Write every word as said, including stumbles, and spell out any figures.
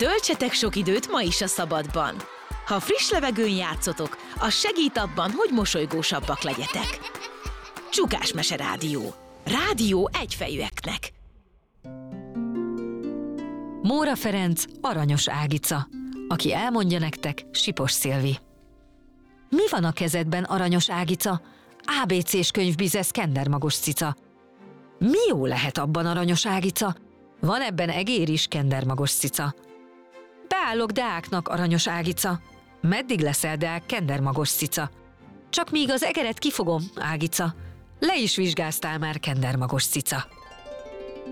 Töltsetek sok időt ma is a szabadban. Ha friss levegőn játszotok, az segít abban, hogy mosolygósabbak legyetek. Csukás Mese Rádió. Rádió egyfejűeknek. Móra Ferenc, Aranyos Ágica. Aki elmondja nektek, Sipos Szilvi. Mi van a kezedben, Aranyos Ágica? á bé cés könyvbizesz kendermagos cica. Mi jó lehet abban, Aranyos Ágica? Van ebben egér is, kendermagos cica. Beállok deáknak, Aranyos Ágica. Meddig leszel deák, kendermagos cica? Csak míg az egeret kifogom, Ágica. Le is vizsgáztál már, kendermagos cica.